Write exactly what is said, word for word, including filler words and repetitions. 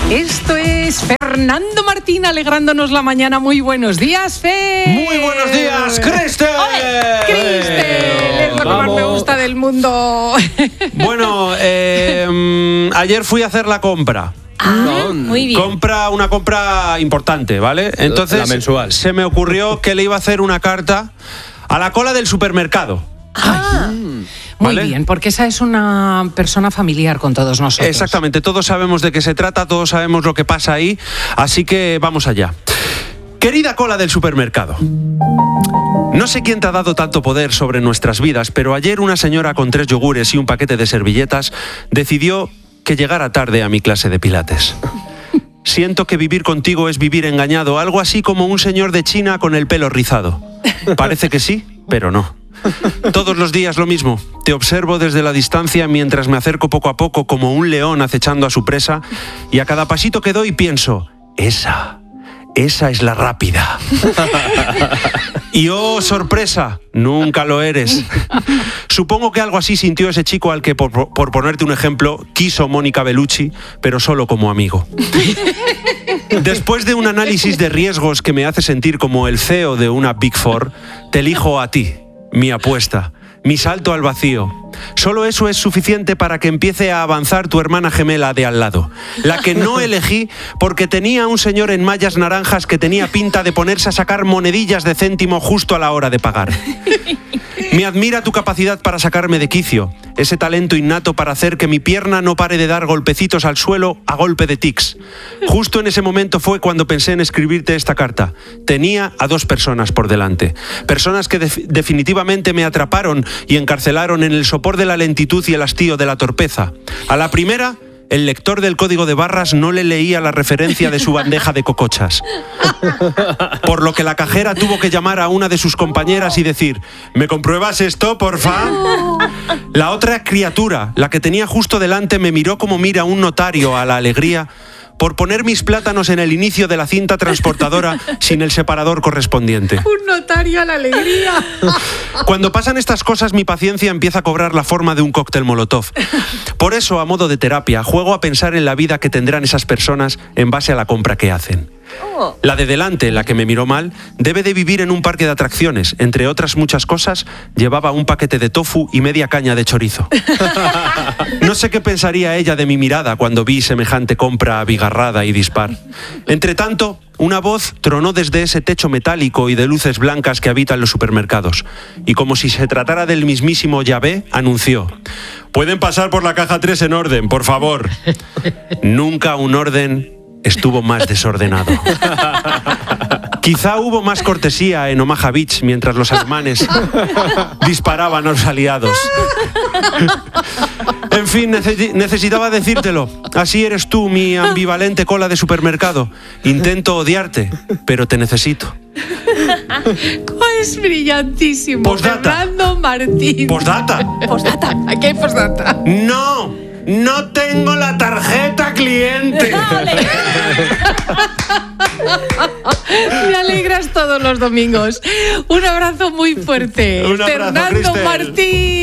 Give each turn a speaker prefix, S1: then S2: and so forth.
S1: Esto es Fernando Martín alegrándonos la mañana. Muy buenos días, Fer.
S2: Muy buenos días, Cristel.
S1: Cristel, es lo que más me gusta del mundo.
S2: Bueno, eh, ayer fui a hacer la compra.
S1: Ah, muy bien.
S2: Compra, una compra importante, ¿vale? Entonces,
S3: la mensual.
S2: Se me ocurrió que le iba a hacer una carta a la cola del supermercado.
S1: Ah, muy
S2: ¿Vale?
S1: bien, porque esa es una persona familiar con todos nosotros.
S2: Exactamente, todos sabemos de qué se trata, todos sabemos lo que pasa ahí, así que vamos allá. Querida cola del supermercado, no sé quién te ha dado tanto poder sobre nuestras vidas, pero ayer una señora con tres yogures y un paquete de servilletas decidió que llegara tarde a mi clase de pilates. Siento que vivir contigo es vivir engañado, algo así como un señor de China con el pelo rizado. Parece que sí, pero no. Todos los días lo mismo. Te observo desde la distancia mientras me acerco poco a poco como un león acechando a su presa, y a cada pasito que doy pienso, esa, esa es la rápida. Y oh, sorpresa, nunca lo eres. Supongo que algo así sintió ese chico al que, por, por ponerte un ejemplo, quiso Mónica Bellucci, pero solo como amigo. Después de un análisis de riesgos que me hace sentir como el C E O de una Big Four, te elijo a ti, mi apuesta, mi salto al vacío. Solo eso es suficiente para que empiece a avanzar tu hermana gemela de al lado, la que no elegí porque tenía un señor en mallas naranjas que tenía pinta de ponerse a sacar monedillas de céntimo justo a la hora de pagar. Me admira tu capacidad para sacarme de quicio, ese talento innato para hacer que mi pierna no pare de dar golpecitos al suelo a golpe de tics. Justo en ese momento fue cuando pensé en escribirte esta carta. Tenía a dos personas por delante, personas que def- definitivamente me atraparon y encarcelaron en el sopor de la lentitud y el hastío de la torpeza. A la primera, el lector del código de barras no le leía la referencia de su bandeja de cocochas. Por lo que la cajera tuvo que llamar a una de sus compañeras y decir, ¿me compruebas esto, porfa? La otra criatura, la que tenía justo delante, me miró como mira un notario a la alegría por poner mis plátanos en el inicio de la cinta transportadora sin el separador correspondiente.
S1: Un notario a la alegría.
S2: Cuando pasan estas cosas, mi paciencia empieza a cobrar la forma de un cóctel molotov. Por eso, a modo de terapia, juego a pensar en la vida que tendrán esas personas en base a la compra que hacen. La de delante, la que me miró mal, debe de vivir en un parque de atracciones. Entre otras muchas cosas, llevaba un paquete de tofu y media caña de chorizo. No sé qué pensaría ella de mi mirada cuando vi semejante compra abigarrada y dispar. Entre tanto, una voz tronó desde ese techo metálico y de luces blancas que habitan los supermercados. Y como si se tratara del mismísimo Yahvé, anunció: «Pueden pasar por la caja tres en orden, por favor». Nunca un orden estuvo más desordenado. Quizá hubo más cortesía en Omaha Beach mientras los alemanes disparaban a los aliados. En fin, necesi- necesitaba decírtelo. Así eres tú, mi ambivalente cola de supermercado. Intento odiarte, pero te necesito.
S1: Es brillantísimo.
S2: Postdata.
S1: Fernando Martín.
S2: Postdata.
S1: Postdata. Aquí hay postdata.
S2: No, no tengo la tarjeta cliente.
S1: Me alegras todos los domingos. Un abrazo muy fuerte.
S2: Un abrazo,
S1: Fernando
S2: Cristel.
S1: Martín.